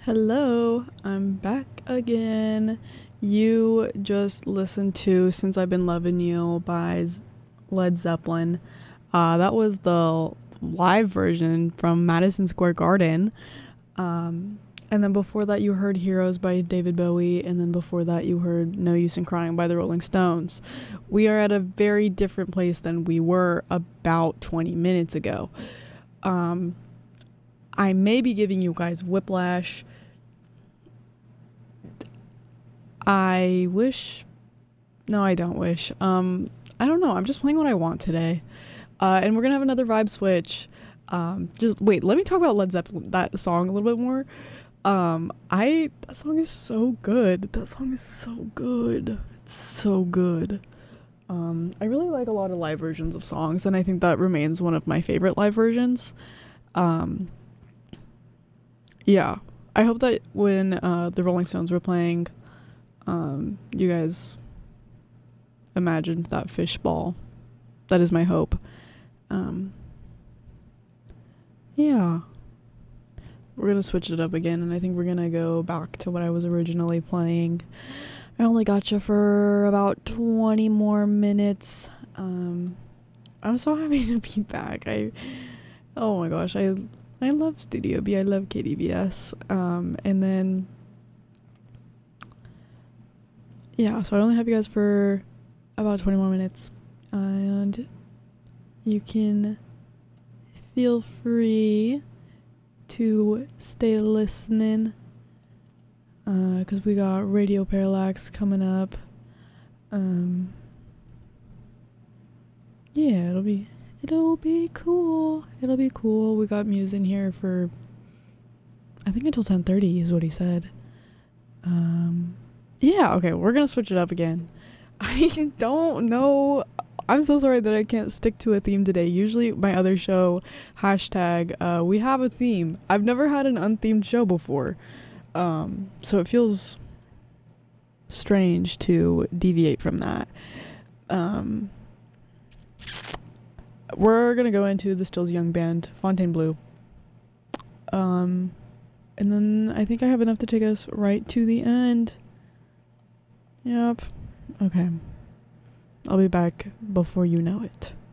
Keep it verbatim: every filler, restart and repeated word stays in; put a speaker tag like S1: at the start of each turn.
S1: Hello, I'm back again. You just listened to Since I've Been Loving You by Led Zeppelin. Uh, that was the live version from Madison Square Garden. Um, and then before that, you heard Heroes by David Bowie. And then before that, you heard No Use in Crying by the Rolling Stones. We are at a very different place than we were about twenty minutes ago. Um, I may be giving you guys whiplash. I wish. No, I don't wish. Um, I don't know. I'm just playing what I want today. Uh, and we're gonna have another vibe switch. Um, just wait. Let me talk about Led Zeppelin, that song, a little bit more. Um, I that song is so good. That song is so good. It's so good. Um, I really like a lot of live versions of songs, and I think that remains one of my favorite live versions. Um, yeah. I hope that when uh, the Rolling Stones were playing, um, you guys imagined that fishbowl. That is my hope. Um, yeah. We're gonna switch it up again, and I think we're gonna go back to what I was originally playing. I only got you for about twenty more minutes. Um, I'm so happy to be back. I, oh my gosh, I, I love Studio B. I love K D V S. Um, and then, yeah, so I only have you guys for about twenty more minutes, and you can feel free to stay listening, uh, because we got Radio Parallax coming up. Um, yeah, it'll be, it'll be cool. It'll be cool. We got Muse in here for, I think until ten thirty is what he said. Um, yeah, okay, we're gonna switch it up again. I don't know. I'm so sorry that I can't stick to a theme today. Usually my other show, hashtag, uh, we have a theme. I've never had an unthemed show before. Um, so it feels strange to deviate from that. Um, we're gonna go into the Stills Young Band, Fontainebleau. Um, and then I think I have enough to take us right to the end. Yep. Okay. I'll be back before you know it.